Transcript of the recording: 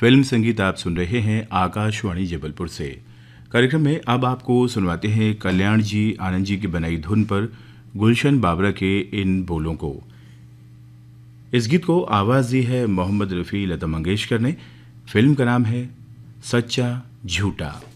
Film संगीत आप सुन रहे हैं आकाशवाणी जबलपुर से। कार्यक्रम में अब आपको सुनवाते हैं कल्याण जी आनंद जी की बनाई धुन पर गुलशन बाबरा के इन बोलों को। इस गीत को आवाज दी है मोहम्मद रफ़ी लता मंगेशकर ने। फिल्म का नाम है सच्चा झूठा।